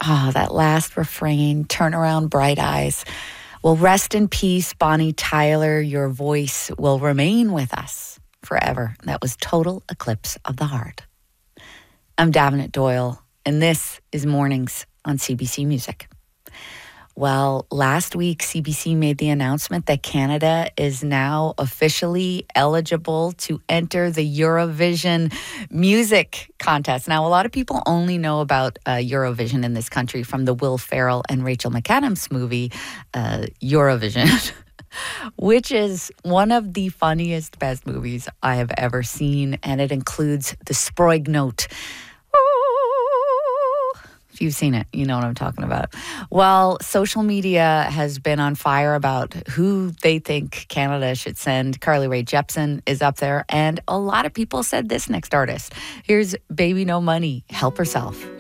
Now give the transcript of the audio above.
Oh, that last refrain, turn around bright eyes. Well, rest in peace, Bonnie Tyler. Your voice will remain with us forever. That was Total Eclipse of the Heart. I'm Davenant Doyle, and this is Mornings on CBC Music. Well, last week, CBC made the announcement that Canada is now officially eligible to enter the Eurovision Music Contest. Now, a lot of people only know about Eurovision in this country from the Will Ferrell and Rachel McAdams movie, Eurovision, which is one of the funniest, best movies I have ever seen, and it includes the Sprague note. If you've seen it, you know what I'm talking about. Well, social media has been on fire about who they think Canada should send. Carly Rae Jepsen is up there, and a lot of people said this next artist. Here's Baby No Money, Help Herself.